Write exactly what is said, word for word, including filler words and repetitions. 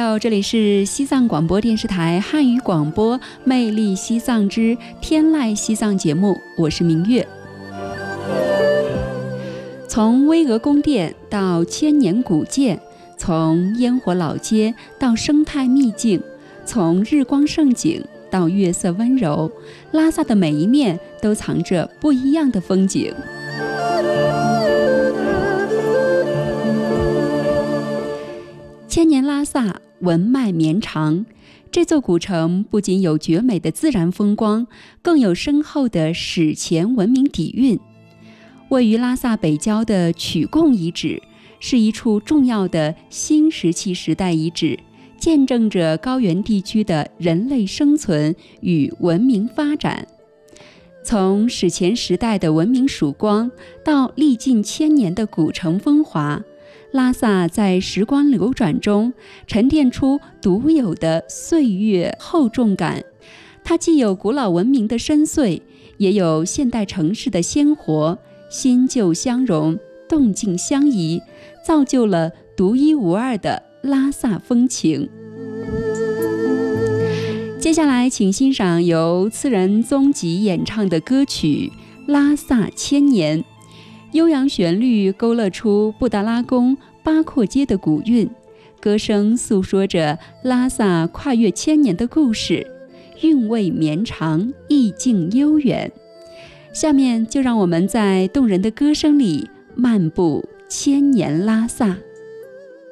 友，这里是西藏广播电视台汉语广播《魅力西藏之天籁西藏》节目，我是明月。从巍峨宫殿到千年古建，从烟火老街到生态秘境，从日光盛景到月色温柔，拉萨的每一面都藏着不一样的风景。千年拉萨文脉绵长，这座古城不仅有绝美的自然风光，更有深厚的史前文明底蕴。位于拉萨北郊的曲贡遗址是一处重要的新石器时代遗址，见证着高原地区的人类生存与文明发展。从史前时代的文明曙光到历尽千年的古城风华，拉萨在时光流转中沉淀出独有的岁月厚重感。它既有古老文明的深邃，也有现代城市的鲜活，新旧相融，动静相宜，造就了独一无二的拉萨风情。接下来请欣赏由次仁宗吉演唱的歌曲《拉萨千年》。悠扬旋律勾勒出布达拉宫八廓街的古韵，歌声诉说着拉萨跨越千年的故事，韵味绵长，意境悠远。下面就让我们在动人的歌声里漫步千年拉萨。